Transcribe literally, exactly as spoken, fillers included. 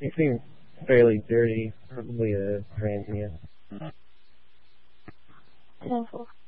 He seems fairly dirty, probably a transient. Painful.